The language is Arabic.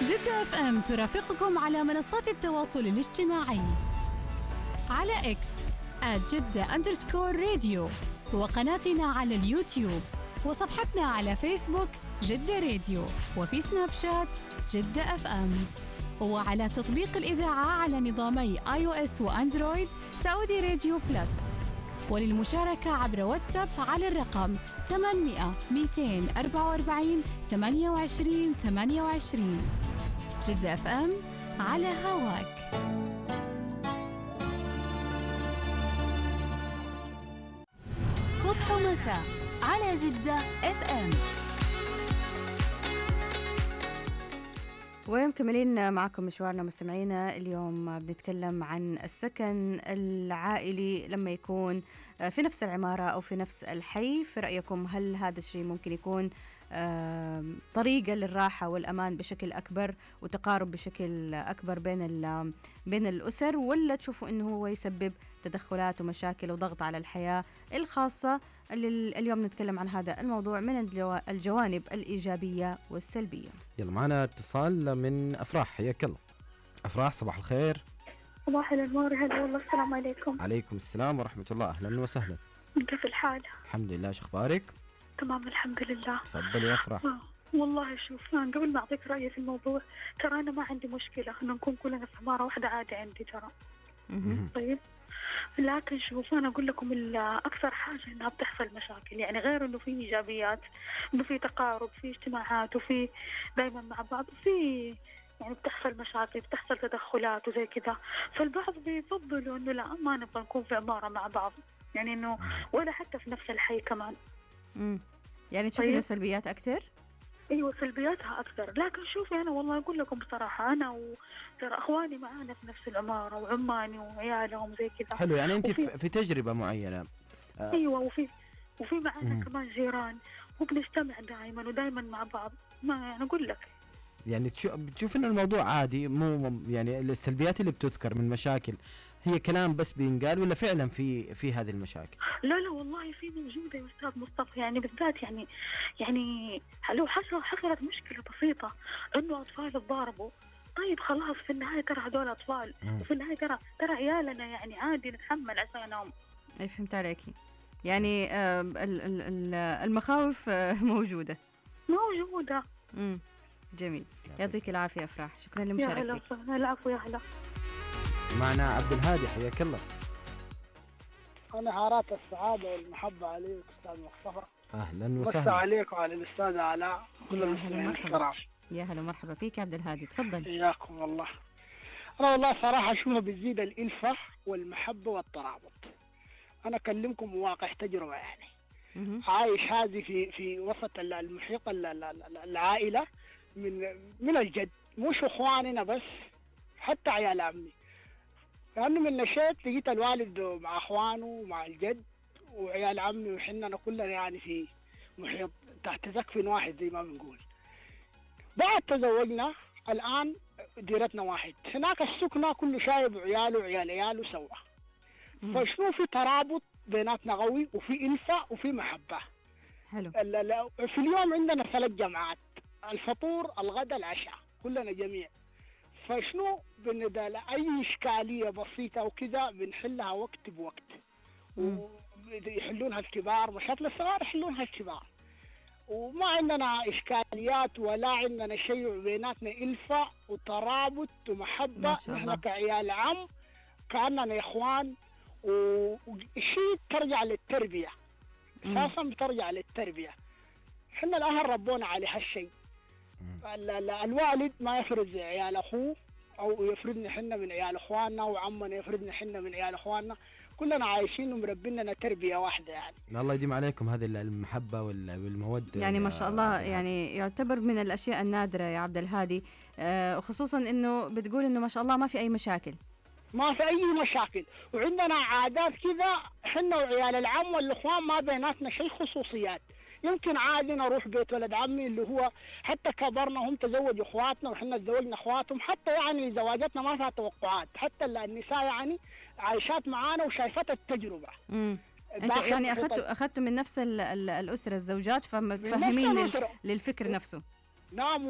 جدة اف ام ترافقكم على منصات التواصل الاجتماعي على اكس @جدة_راديو، وقناتنا على اليوتيوب، وصفحتنا على فيسبوك جدة راديو، وفي سناب شات جدة اف ام، وعلى تطبيق الإذاعة على نظامي iOS وأندرويد سعودي راديو بلس. وللمشاركة عبر واتساب على الرقم 800 244 28 28. جدة اف ام على هواك. صبح ومساء على جدة اف ام. ومكملين معكم مشوارنا مستمعينا. اليوم بنتكلم عن السكن العائلي لما يكون في نفس العمارة أو في نفس الحي. في رأيكم هل هذا الشيء ممكن يكون طريقة للراحة والأمان بشكل أكبر وتقارب بشكل أكبر بين الأسر، ولا تشوفوا أنه هو يسبب تدخلات ومشاكل وضغط على الحياة الخاصة؟ اليوم نتكلم عن هذا الموضوع من الجوانب الإيجابية والسلبية. يلا معنا اتصال من أفراح. حياك الله أفراح، صباح الخير. صباح النور. هلا والله. السلام عليكم. عليكم السلام ورحمة الله. أهلا وسهلا. كيف الحال؟ الحمد لله، شو أخبارك؟ تمام الحمد لله. تفضلي يا أفراح. والله شوف، أنا قبل ما أعطيك رأيي في الموضوع، ترى أنا ما عندي مشكلة إنه نكون كلنا في عمارة واحدة، عادي عندي ترى. طيب، لكن شوف أنا أقول لكم أكثر حاجة إنها بتحصل مشاكل، يعني غير إنه في إيجابيات، إنه في تقارب، في اجتماعات، وفي دايما مع بعض، وفي يعني بتحصل مشاكل، بتحصل تدخلات وزي كذا. فالبعض بيفضلوا إنه لا، ما نبغى نكون في عمارة مع بعض، يعني إنه ولا حتى في نفس الحي كمان. يعني تشوفين السلبيات أكثر؟ ايوه سلبياتها اكثر. لكن شوفي انا والله اقول لكم بصراحه، انا وترى اخواني معانا في نفس العماره وعماني وعيالهم زي كذا. حلو، يعني انت في تجربه معينه. ايوه، وفي معانا كمان جيران، وبنجتمع دائما ودائما مع بعض. ما يعني اقول لك، يعني بتشوف ان الموضوع عادي، مو يعني السلبيات اللي بتذكر من مشاكل هي كلام بس بينقال، ولا فعلا في هذه المشاكل؟ لا والله في موجوده يا استاذ مصطفى، يعني بالذات يعني لو حصلت مشكله بسيطه انه اطفال تضاربوا، طيب خلاص في النهايه ترى هذول اطفال، وفي النهايه ترى عيالنا، يعني عادي نتحمل عشانهم. اي فهمت عليكي. يعني المخاوف موجوده. جميل، يعطيك العافيه افراح، شكرا لمشاركتك. يا هلا. العفو يا هلا. معنا عبد الهادي. حياك الله. أنا حارات السعادة والمحبة عليك أستاذ مصطفى. أهلا وسهلا. مسا عليك وعلى الأستاذ علاء كل المستمعين الكرام. يا هلا مرحبا فيك يا عبد الهادي، تفضل. إياكم والله. أنا والله صراحة أشوفها بتزيد الألفة والمحبة والترابط. أنا أكلمكم واقع تجربة، يعني عايش هذه في وسط المحيط العائلة من الجد، مش إخواننا بس، حتى عيال عمي. لأنه من نشأت لقيت الوالد مع أخوانه ومع الجد وعيال عمي وحنا كلنا يعني في محيط تحت سقف واحد زي ما بنقول. بعد تزوجنا الآن ديرتنا واحد، هناك السكنة كله شايب وعياله وعيال عياله سوا. فشنو في ترابط بيناتنا قوي، وفي ألفة وفي محبة. حلو. في اليوم عندنا 3 جمعات، الفطور الغداء العشاء، كلنا جميع. فشنو بندال أي إشكالية بسيطة وكذا بنحلها وقت بوقت، ويحلونها الكبار، مشاكل الصغار يحلونها الكبار، وما عندنا إشكاليات ولا عندنا شيء بيناتنا، إلفة وترابط ومحبة. نحن كعيال عم كأننا إخوان، وشيء ترجع للتربية، أساسا بترجع للتربية. حنا الأهل ربونا على هالشيء. الوالد ما يفرض عيال أخوه أو يفرضنا حنا من عيال أخواننا، وعمنا يفرضنا حنا من عيال أخواننا، كلنا عايشين ومربينا تربية واحدة. يعني الله يديم عليكم هذه المحبة والمودة، يعني ما شاء الله. يعني يعتبر من الأشياء النادرة يا عبد الهادي، وخصوصا إنه بتقول إنه ما شاء الله ما في أي مشاكل. ما في أي مشاكل، وعندنا عادات كذا حنا وعيال العم والإخوان ما بيناتنا شيء خصوصيات. يمكن عادي نروح بيت ولد عمي اللي هو حتى كبرنا، هم تزوجوا اخواتنا وحنا تزوجنا اخواتهم، حتى يعني زواجاتنا ما فيها توقعات، حتى النساء يعني عايشات معانا وشايفات التجربة. انتوا يعني اخذتوا من نفس الاسره الزوجات، فمتفهمين للفكر نفسه. نعم.